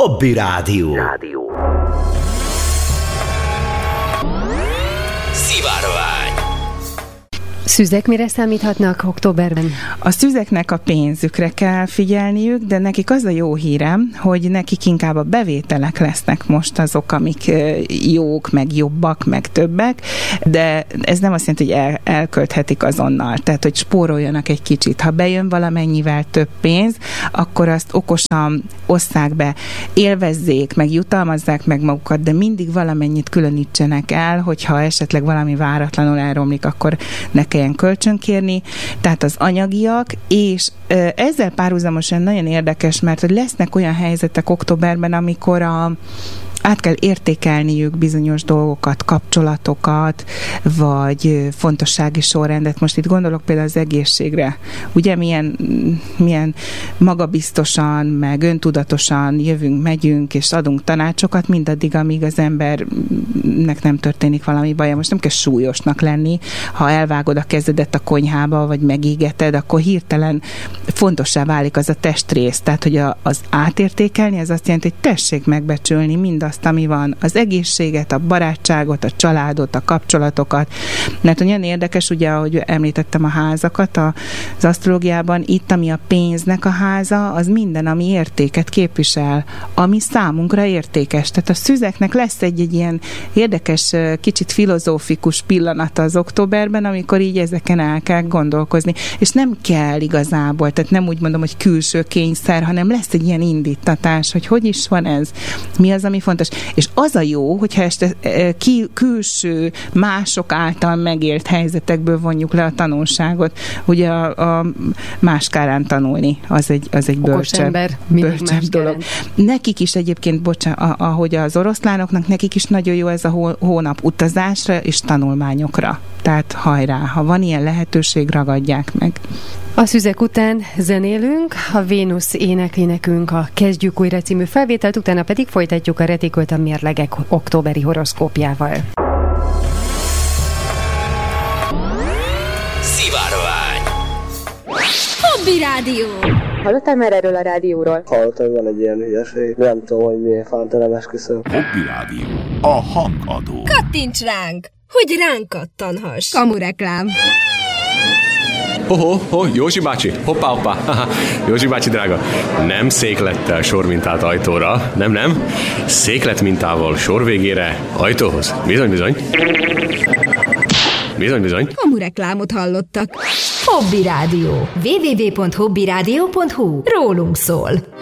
Hobby Rádió. Szivárvány. Szüzek mire számíthatnak októberben? A szüzeknek a pénzükre kell figyelniük, de nekik az a jó hírem, hogy nekik inkább a bevételek lesznek most azok, amik jók, meg jobbak, meg többek, de ez nem azt jelenti, hogy elkölthetik azonnal, tehát hogy spóroljanak egy kicsit. Ha bejön valamennyivel több pénz, akkor azt okosan osszák be, élvezzék, meg jutalmazzák meg magukat, de mindig valamennyit különítsenek el, hogyha esetleg valami váratlanul elromlik, akkor ne kelljen kölcsönkérni, tehát az anyagiak, és ezzel párhuzamosan nagyon érdekes, mert hogy lesznek olyan helyzetek októberben, amikor át kell értékelniük bizonyos dolgokat, kapcsolatokat, vagy fontossági sorrendet. Most itt gondolok például az egészségre. Ugye milyen magabiztosan, meg öntudatosan jövünk, megyünk, és adunk tanácsokat, mindaddig, amíg az embernek nem történik valami baja. Most nem kell súlyosnak lenni. Ha elvágod a kezedet a konyhába, vagy megégeted, akkor hirtelen fontossá válik az a testrész. Tehát, hogy az átértékelni, ez azt jelenti, hogy tessék megbecsülni mindazt, ami van, az egészséget, a barátságot, a családot, a kapcsolatokat. Mert olyan érdekes, ugye, ahogy említettem a házakat az asztrológiában, itt, ami a pénznek a háza, az minden, ami értéket képvisel, ami számunkra értékes. Tehát a szüzeknek lesz egy ilyen érdekes, kicsit filozófikus pillanata az októberben, amikor így ezeken el kell gondolkozni. És nem kell igazából, tehát nem úgy mondom, hogy külső kényszer, hanem lesz egy ilyen indítatás, hogy is van ez, mi az, ami fontos. És az a jó, hogyha este külső, mások által megélt helyzetekből vonjuk le a tanulságot. Ugye a máskárán tanulni, az egy bölcsebb dolog. Nekik is egyébként, ahogy az oroszlánoknak, nekik is nagyon jó ez a hónap utazásra és tanulmányokra. Tehát hajrá, ha van ilyen lehetőség, ragadják meg. A szüzek után zenélünk, a Vénusz énekli nekünk a Kezdjük újra című felvételt, utána pedig folytatjuk a Retikült a mérlegek októberi horoszkópjával. Szivárvány. Hobby Rádió. Hallottál már erről a rádióról? Hallottam, van egy ilyen hülyeség. Nem tudom, hogy miért fánt, nem esküszöm. Hobby Rádió. A hangadó. Kattints ránk, hogy ránk kattanhass. Kamureklám. Józsi bácsi, hoppá. Józsi bácsi drága, nem széklettel sormintált ajtóra, nem, széklet mintával sor végére, ajtóhoz. Bizony. Kamureklámot hallottak. Hobby Rádió. www.hobbyradio.hu. Rólunk szól.